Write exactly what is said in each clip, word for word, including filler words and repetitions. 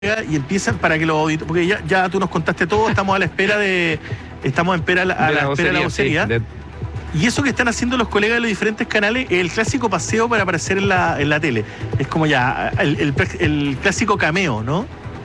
y empiezan para que los auditores, porque ya, ya tú nos contaste todo, estamos a la espera de, estamos en espera, a la, a la, la espera de la vocería. Sí, de... Y eso que están haciendo los colegas de los diferentes canales, el clásico paseo para aparecer en la, en la tele. Es como ya, el, el, el clásico cameo, ¿no?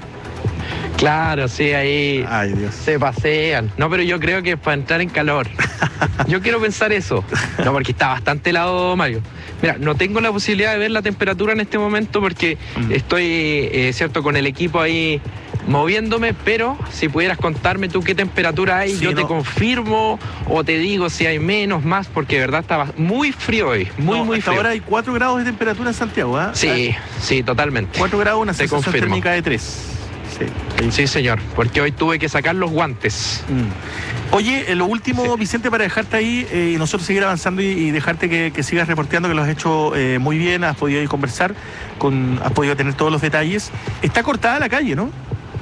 Claro, sí, ahí Ay, Dios. se pasean. No, pero yo creo que es para entrar en calor. Yo quiero pensar eso. No, porque está bastante helado, Mario. Mira, no tengo la posibilidad de ver la temperatura en este momento porque mm. estoy, eh, cierto, con el equipo ahí moviéndome, pero si pudieras contarme tú qué temperatura hay, sí, yo no. te confirmo o te digo si hay menos, más, porque de verdad estaba muy frío hoy, muy, no, muy hasta frío. Ahora hay cuatro grados de temperatura en Santiago, ¿eh? Sí, sí, totalmente. cuatro grados, una sensación térmica de tres. Sí. sí, señor, porque hoy tuve que sacar los guantes. Mm. Oye, lo último, sí. Vicente, para dejarte ahí eh, y nosotros seguir avanzando y, y dejarte que, que sigas reporteando, que lo has hecho eh, muy bien, has podido ir conversar, con, has podido tener todos los detalles. Está cortada la calle, ¿no?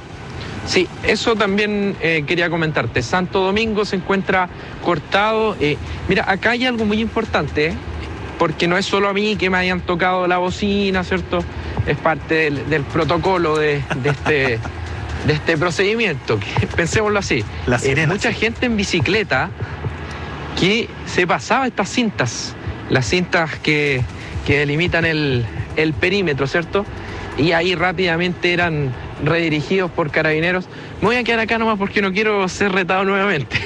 Sí, eso también eh, quería comentarte. Santo Domingo se encuentra cortado. Eh, mira, acá hay algo muy importante, ¿eh? Porque no es solo a mí que me hayan tocado la bocina, ¿cierto? Es parte del, del protocolo de, de, este, de este procedimiento. Pensémoslo así. La sirena, eh, mucha sí. gente en bicicleta que se pasaba estas cintas, las cintas que, que delimitan el, el perímetro, ¿cierto? Y ahí rápidamente eran redirigidos por carabineros. Me voy a quedar acá nomás porque no quiero ser retado nuevamente.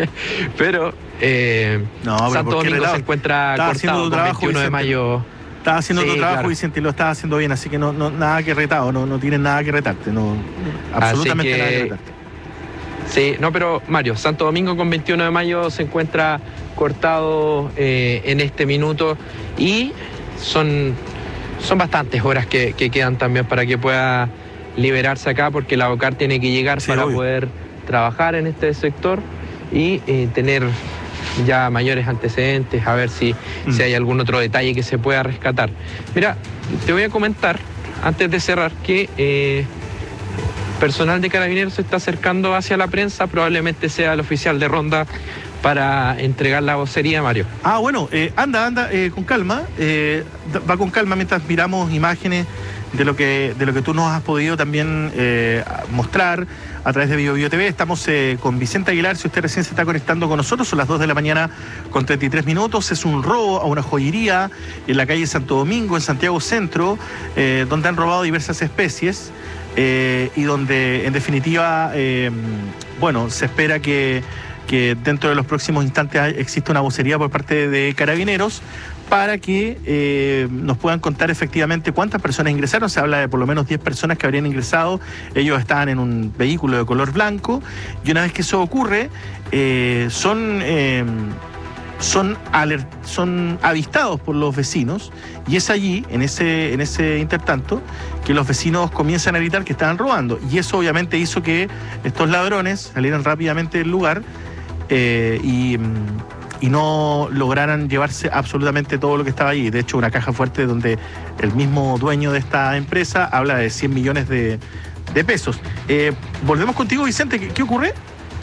Pero, eh, no, pero Santo Domingo retado? se encuentra Estaba cortado con trabajo, veintiuno de Vicente. mayo. Estaba haciendo sí, tu trabajo, claro. Vicente, y lo estás haciendo bien, así que no, no nada que retado, no, no tienes nada que retarte, no, absolutamente que, nada que retarte. Sí, no, pero Mario, Santo Domingo con veintiuno de mayo se encuentra cortado eh, en este minuto y son, son bastantes horas que, que quedan también para que pueda liberarse acá, porque la OCAR tiene que llegar sí, para obvio. poder trabajar en este sector y eh, tener ya mayores antecedentes, a ver si, mm. si hay algún otro detalle que se pueda rescatar. Mira, te voy a comentar, antes de cerrar, que eh, personal de Carabineros se está acercando hacia la prensa, probablemente sea el oficial de ronda para entregar la vocería, Mario. Ah, bueno, eh, anda, anda, eh, con calma, eh, va con calma mientras miramos imágenes de lo que, de lo que tú nos has podido también eh, mostrar a través de Bio Bio T V. Estamos eh, con Vicente Aguilar, si usted recién se está conectando con nosotros, son las dos de la mañana con treinta y tres minutos. Es un robo a una joyería en la calle Santo Domingo, en Santiago Centro, eh, donde han robado diversas especies eh, y donde, en definitiva, eh, bueno, se espera que, que dentro de los próximos instantes exista una vocería por parte de Carabineros para que eh, nos puedan contar efectivamente cuántas personas ingresaron. Se habla de por lo menos diez personas que habrían ingresado. Ellos estaban en un vehículo de color blanco y una vez que eso ocurre, eh, son, eh, son, alert, son avistados por los vecinos y es allí, en ese, en ese intertanto, que los vecinos comienzan a gritar que estaban robando. Y eso obviamente hizo que estos ladrones salieran rápidamente del lugar eh, y... y no lograran llevarse absolutamente todo lo que estaba allí. De hecho, una caja fuerte donde el mismo dueño de esta empresa habla de cien millones de, de pesos. Eh, volvemos contigo, Vicente. ¿Qué, qué ocurre?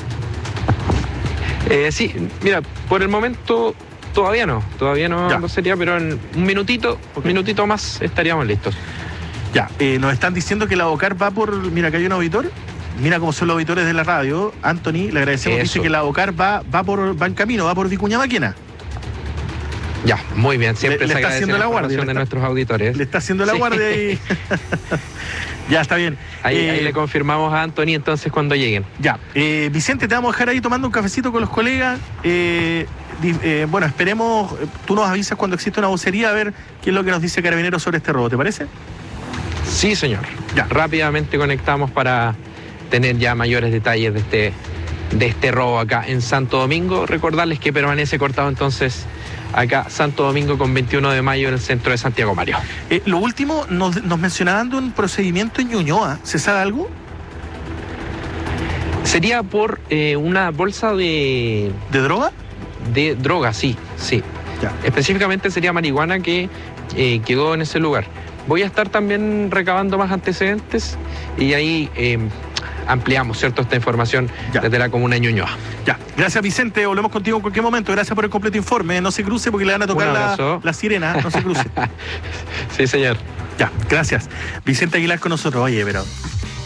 Eh, sí, mira, por el momento todavía no. Todavía no, no sería, pero en un minutito, okay. un minutito más estaríamos listos. Ya, eh, nos están diciendo que la OCAR va por... Mira, acá hay un auditor. Mira cómo son los auditores de la radio. Anthony, le agradecemos. Eso. Dice que la OCAR va, va, por, va en camino, va por Vicuña Maquena. Ya, muy bien. Siempre le, se le está haciendo la guardia de está, nuestros auditores. Le está haciendo la sí. guardia y... Ya, está bien. Ahí, eh, ahí le confirmamos a Anthony entonces cuando lleguen. Ya. Eh, Vicente, te vamos a dejar ahí tomando un cafecito con los colegas. Eh, eh, bueno, esperemos... Tú nos avisas cuando existe una vocería a ver qué es lo que nos dice Carabineros sobre este robo. ¿Te parece? Sí, señor. Ya. Rápidamente conectamos para... tener ya mayores detalles de este, de este robo acá en Santo Domingo. Recordarles que permanece cortado entonces acá Santo Domingo con veintiuno de mayo en el centro de Santiago, Mario. Eh, lo último, nos, nos mencionaban de un procedimiento en Ñuñoa. ¿Se sabe algo? Sería por eh, una bolsa de... ¿De droga? De droga, sí, sí. Ya. Específicamente sería marihuana que eh, quedó en ese lugar. Voy a estar también recabando más antecedentes y ahí... Eh, ampliamos, ¿cierto?, esta información ya. desde la comuna de Ñuñoa. Ya, gracias Vicente, volvemos contigo en cualquier momento, gracias por el completo informe, no se cruce porque le van a tocar la, la sirena, no se cruce. Sí, señor. Ya, gracias. Vicente Aguilar con nosotros, oye, pero...